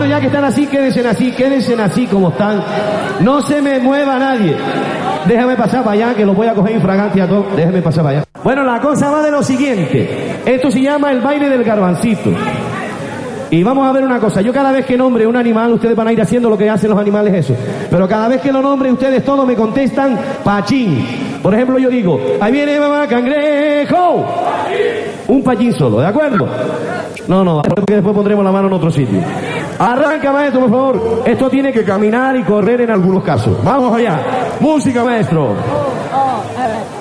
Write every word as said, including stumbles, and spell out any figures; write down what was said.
ya que están así, quédense así, quédense así como están. No se me mueva nadie. Déjame pasar para allá, que lo voy a coger infragante a todos. Déjame pasar para allá. Bueno, la cosa va de lo siguiente. Esto se llama el baile del garbancito. Y vamos a ver una cosa. Yo cada vez que nombre un animal, ustedes van a ir haciendo lo que hacen los animales eso. Pero cada vez que lo nombre, ustedes todos me contestan pachín. Por ejemplo, yo digo, ahí viene mamá cangrejo. Un pachín solo, ¿de acuerdo? No, no, porque después pondremos la mano en otro sitio. Arranca, maestro, por favor. Esto tiene que caminar y correr en algunos casos. Vamos allá. Música, maestro. Oh, oh, a ver.